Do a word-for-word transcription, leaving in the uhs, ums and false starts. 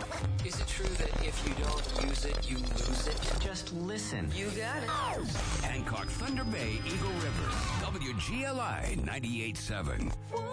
Is it true that if you don't use it, you lose it? Just listen. You got it. Hancock, Thunder Bay, Eagle River, W G L I ninety-eight point seven.